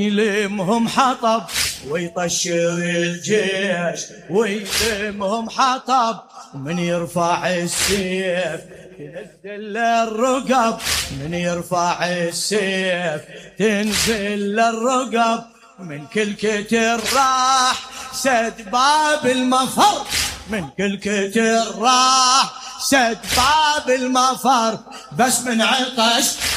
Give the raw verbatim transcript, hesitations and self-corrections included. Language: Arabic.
يلمهم حطب ويطشر الجيش، ويلمهم حطب من يرفع السيف تنزل الرقب، من يرفع السيف تنزل الرقب. من كل كتر راح سد باب المفر، من كل كتر راح سد باب المفر. بس من عطش